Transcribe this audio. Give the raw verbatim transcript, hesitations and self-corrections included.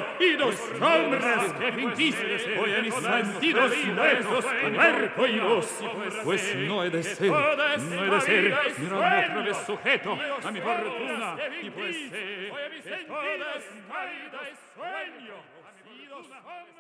y dos sombras que fingiste, hoy a mis sentidos huesos muerto y luz. Pues no he de ser, no he de ser, mi amor otra vez sujeto a mi fortuna, y pues sé que todas caídas sueño.